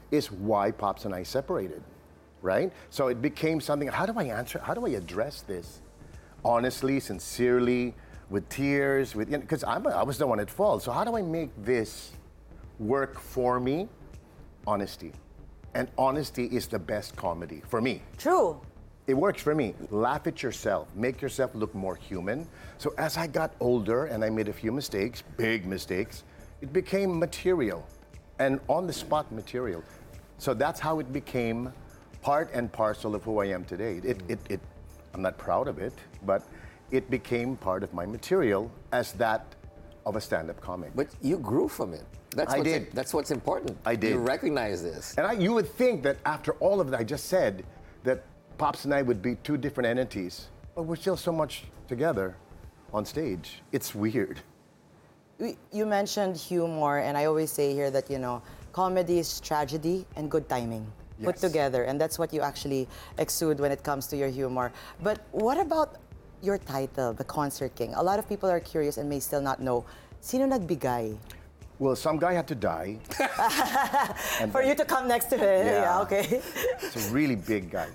is why Pops and I separated, right? So it became something, how do I answer, how do I address this? Honestly, sincerely, with tears, with, because I was the one at fault. So how do I make this work for me? Honesty. And honesty is the best comedy for me. True. It works for me. Laugh at yourself. Make yourself look more human. So as I got older and I made a few mistakes, big mistakes, it became material and on-the-spot material. So that's how it became part and parcel of who I am today. I'm not proud of it, but it became part of my material as that of a stand-up comic. But you grew from it. I did. That's what's important. I did. You recognize this. And you would think that after all of that I just said, that Pops and I would be two different entities, but we're still so much together on stage. It's weird. You mentioned humor, and I always say here that, comedy is tragedy and good timing put Yes. together, and that's what you actually exude when it comes to your humor. But what about your title, The Concert King? A lot of people are curious and may still not know, sino nagbigay? Well, some guy had to die. For you to come next to him, Yeah. okay. It's a really big guy.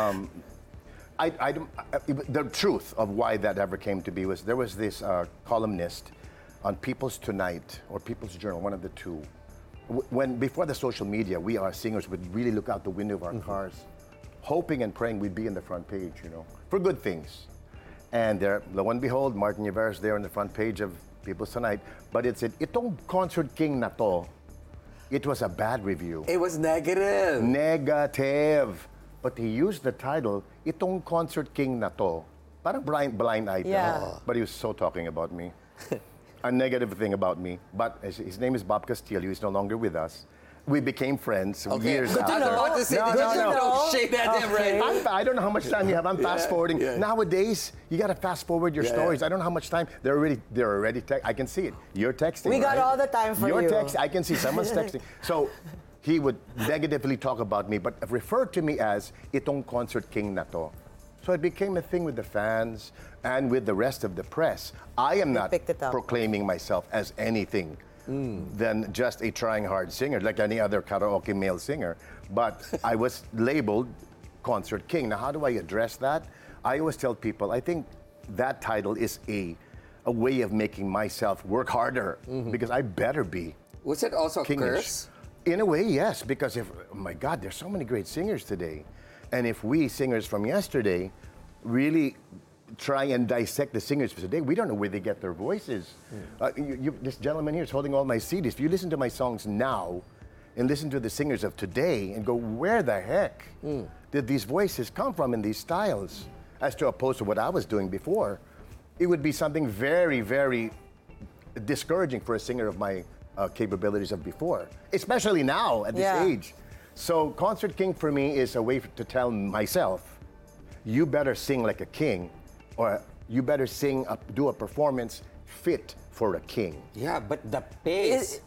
The truth of why that ever came to be was there was this columnist on People's Tonight or People's Journal, one of the two. Before the social media, we, our singers, would really look out the window of our cars, hoping and praying we'd be in the front page, for good things. And there, lo and behold, Martin Rivera's there on the front page of People's Tonight, but it said, itong Concert King na to, it was a bad review. It was negative. Negative. But he used the title, itong Concert King na to. Parang blind item. Yeah. But he was so talking about me. A negative thing about me. But his name is Bob Castillo. He's no longer with us. We became friends years Good to after. know. What to say? No, no, no. Don't shade at him, right? I don't know how much time you have. I'm fast forwarding. yeah. Nowadays, you got to fast forward your stories. I don't know how much time. They're already I can see it. You're texting. We got right? all the time for You're you. texting. I can see someone's texting. So he would negatively talk about me, but refer to me as itong Concert King na to. So it became a thing with the fans and with the rest of the press. I am not picked it up. proclaiming myself as anything than just a trying hard singer, like any other karaoke male singer. But I was labeled Concert King. Now, how do I address that? I always tell people, I think that title is a way of making myself work harder because I better be. Was it also a Kingish. curse? In a way, yes, because oh my God, there's so many great singers today. And if we singers from yesterday really try and dissect the singers for today, we don't know where they get their voices. This gentleman here is holding all my CDs. If you listen to my songs now and listen to the singers of today and go, where the heck did these voices come from in these styles? As to opposed to what I was doing before, it would be something very, very discouraging for a singer of my capabilities of before, especially now at this age. So Concert King for me is a way to tell myself, you better sing like a king, or you better do a performance fit for a king. Yeah, but the pace,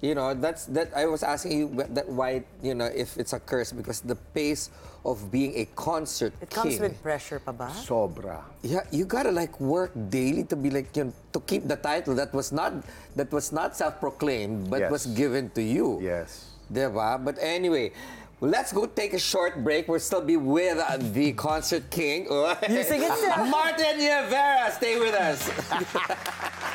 that I was asking you why, if it's a curse, because the pace of being a concert It king. comes with pressure pa ba? Sobra. Yeah, you gotta work daily to be to keep the title that was not self-proclaimed but Yes. was given to you. Yes. Diba? But anyway, let's go take a short break. We'll still be with the Concert King. You sing it, sir. Martin Rivera, stay with us.